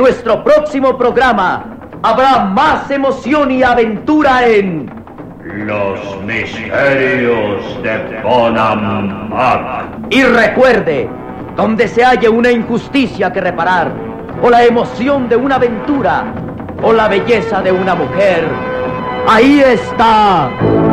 nuestro próximo programa habrá más emoción y aventura en Los misterios de Bonham Park. Y recuerde, donde se halle una injusticia que reparar, o la emoción de una aventura, o la belleza de una mujer, ahí está